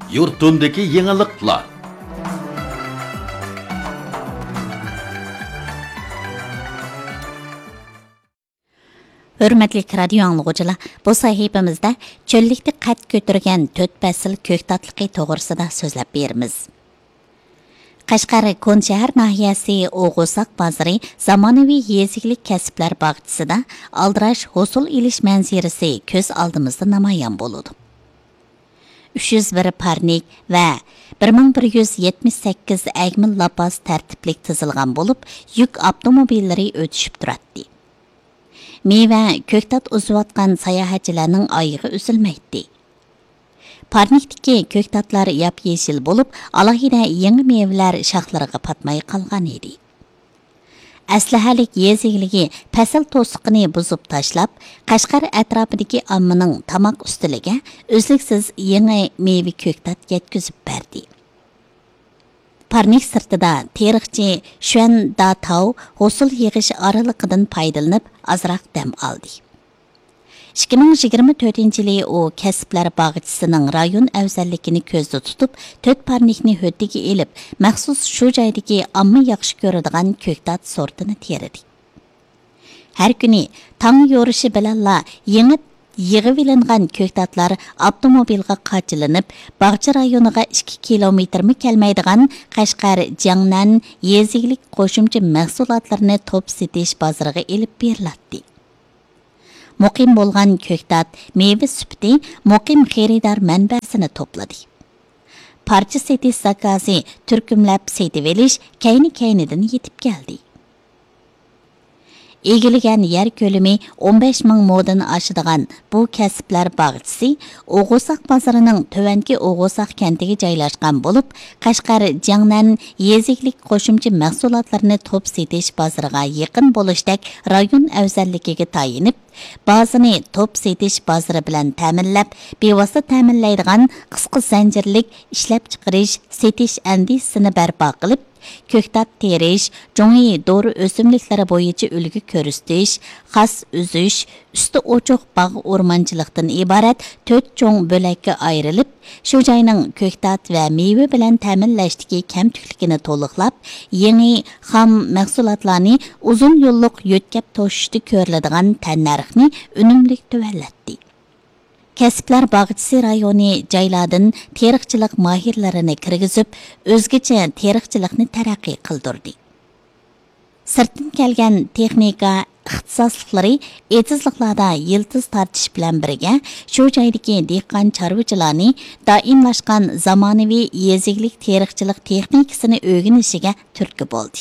yurtundaki yeniliklar. Hürmetlik radio anlıqıcılar, bu sahibimizdə çöllikdə qət götürgən 4 fəsil köktatlıqı toğrusida sözləb berimiz. Qashqar Konşəhər nahiyəsi Oğuzaq bazarı zamonaviy yezilik kəsblər bağçısida aldıraş hosul ilish mənzirəsi көз aldımızda namayan boludu. 301 parnik və 1178 əgmil labas tərtiblik tizilgan bolup, yük avtomobilləri ötüşüp duratdı. Meyve köktat uzuvatqan sayahatçilərinin ayığı üzülməkdi. Parnikdiki köktatlar yap-yeşil bolup, alahida yeni meyveler şaxlarıga patmay qalğan edi. Əsləhəlik yezigligi pəsil tosuqini buzub taşlap, Qashqar ətrafidagi ammanın tamaq üstülige özlüksiz yeni meyve köktat yetkizib berdi. Parnik sırtıda tarixçi Şuan Datao hosul yığış aralıqıdan paydalanıp azraq dəm aldı. 2024-yili o kəsblər bağçısının rayon əvzəllikini közdə tutub, 4 parnikni höddigi elib, məxsus şu jaydagi amma yaxşı görüdigan köktat sortini teridi. Hər günü tang yorışı bilanla yeni yığıb ilingan köktatlar avtomobilga qaçılanıp, Bağçı rayoniga 2 kilometrmi kelmaydigan Qashqar Jangnan yezilik qo'shimcha mahsulotlarini top setish bozoriga elib berilatdi. Muqim bo'lgan köktat meyve süpti muqim xeridar manbasini to'pladi. Parcha setish zakasi turkumlab setib elish kayni-kaynidan yetib keldi. Egilgan yer kölümü 15 ming modan aşıdığan bu kəsblər bağçısı Oğuzaq bazarının tövənki Oğuzaq kentiga joylashgan bolup, Qashqar Jangnan yeziklik qo'shimcha mahsulotlarini top setish bozoriga yaqin bo'lishdak rayon afzalligiga tayinib, bazını top setish bozori bilan ta'minlab, bevosita ta'minlaydigan qisqa zanjirlik ishlab chiqarish setish andisini barpo qilib, köktat terish, jongi doğru ösümliklari bo'yicha ulgi ko'rsatish, xas uzish, usti ochiq bog' o'rmonchilikdan iborat 4 cho'ng bo'lakka ayrilib, shu joyning köktat va meyve bilan ta'minlashdagi kamtukligini to'liqlab, yangi xam mahsulotlarni uzun yo'lliq yo'tkab to'shishda ko'riladigan tannarxni unumli tuvallatdi. Kəsblər bağçısı rayoni joylardan tarixchilik mahirlarini kirgizib, o'zgacha tarixchilikni taraqqiy qildirdi. Sirtdan kelgan texnika ixtisosliklari etizliklarda yiltiz tortish bilan birga shu joydagi dehqon chorvachilarni doimlashgan zamonaviy yeziklik tarixchilik texnikasini o'rganishiga turtki bo'ldi.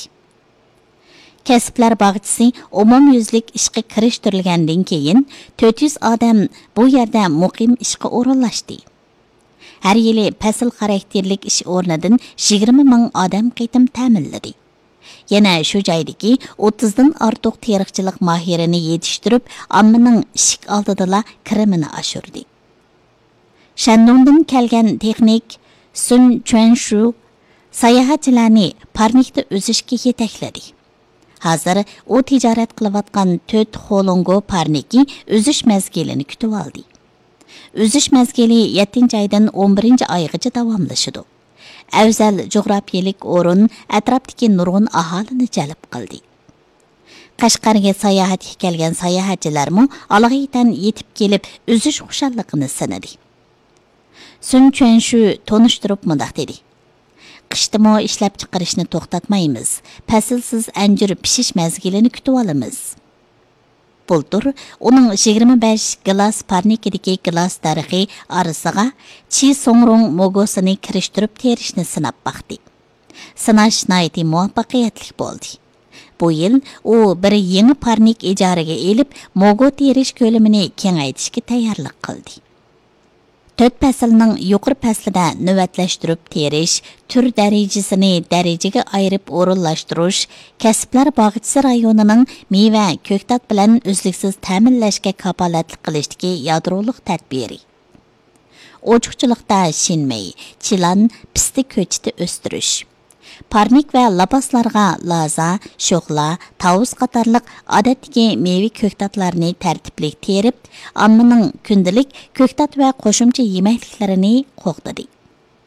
Kəsblər bağçısı umumyüzlük işqə kirishtirilgandan keyin 400 odam bu yerda muqim ishqa o'rinlashdi. Har yili fasl xarakterlik ish o'rnidan 20 ming odam qaytim ta'minladi. Yana shu joydagi 30 dan ortiq tarixchilik mahirini yetishtirib, ammaning ishq oldida kirimini oshirdi. Shandongdan kelgan texnik Sun Chuanshu sayohatchilarni parnikda o'zishga yetakladi. Hazır o ticaret qılıvatqan 4 Holongo parniki özüş məzgilini kütüb aldı. Özüş məzgili 7-ci aydan 11-ci aygacha davamlaşıdı. Əvzəl coğrafiyalik orun ətrafdaki nurgun ahalini cəlb qıldı. Qashqarga sayohatga kelgan sayohatchilarmi alohida yetib kelib özüş xushalligini sinadı. Sun Chuanshu tonishtirib mundaq dedi. Qishtimo ishlab chiqarishni to'xtatmaymiz. Pasilsiz anjir pishish mazgilini kutib olamiz. Bultur uning 25 glas parnikidagi glas tarixi arasiga Chi Songrong mogosini kirishtirib terishni sinab baqdi. Sinash nihoyat muvaffaqiyatli bo'ldi. Bu yil u bir yangi parnik ijaraga elib, mogo terish ko'lamini kengaytirishga tayyorlik qildi. 4 pasilning yuqori paslida navbatlashtirib terish, tur darajasini darajaga ayirib o'rinlashtirish, kasblar bog'chisi rayonining meva, ko'ktat bilan uzluksiz ta'minlashga kafolatlik qilishdagi yadrolik tadbiri. Ochiqchilikda shinmay, chilan, pisti ko'chiti o'stirish. Parnik va lapaslarga laza, sho'xla, tavus qatorliq odatdagi meva ko'ktatlarni tartiblik terib, ammaning kundalik ko'ktat va qo'shimcha yemakliklarini qo'qdadi.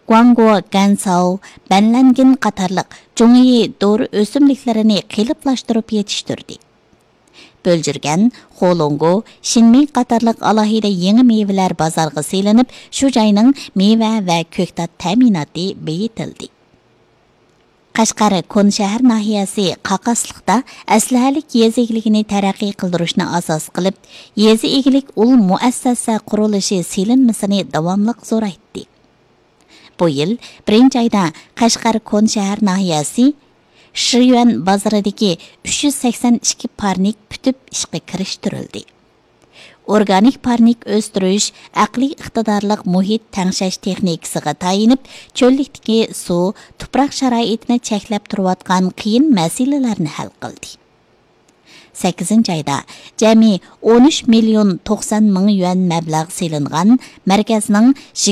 guango, gansao, banlangin qatarlıq joңyi dori o'simliklarini qiliblaştırıp yetiştirdi. Böljürgen, Xolongo, Shinming qatarlıq alohida yangi meyveler bozorga selinib, shu joyning meva va ko'ktat ta'minoti beyitildi. Qashqar Konshahar nahiyasi Qaqasliqda aslahalik yezi egiligini taraqqiy qildirishni asos qilib, yezi egilik ul muassasa qurilishi selinmasini davomliq zo'raytdi. Bu yil 1-oyda Qashqar Konshahar nahiyasi Shiyuan bozoridagi 382 parnik putib ishga kirishtirildi. Organik parnik o'stirish aqliy iqtidorliq muhit tangshash texnikasiga tayinib, cho'llikdagi suv, tuproq sharoitini cheklab turayotgan qiyin masalalarni hal qildi. 8-oyda jami 13 million 90 ming yuan mablag' selingan markazning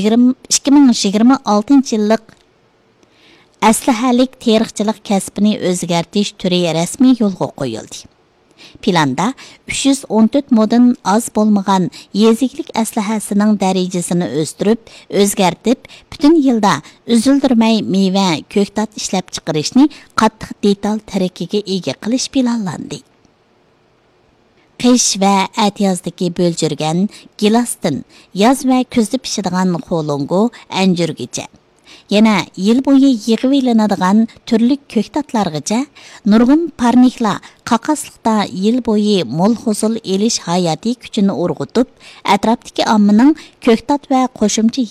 2026-yillik aslahalik teriqchilik kasbini o'zgartirish turi rasmiy yo'lga qo'yildi. Planda 314 moddan az bo'lmagan yeziklik aslahasining darajasini o'stirib, o'zgartib, butun yilda uzildirmay meva, ko'ktat ishlab chiqarishni qattiq detal tarakiga ega qilish planlandi. Qish va atyozdagi bo'ljirgan gilastin, yoz va kuzda pishadigan xolongo, anjurgacha yana yil bo'yi yig'ib ilinadigan turli ko'ktatlargacha nurg'un parniklar Qaqasliqda yil bo'yi mo'l hosil elish hayotiy kuchini urg'utib, atrofdagi ommaning ko'ktat va qo'shimcha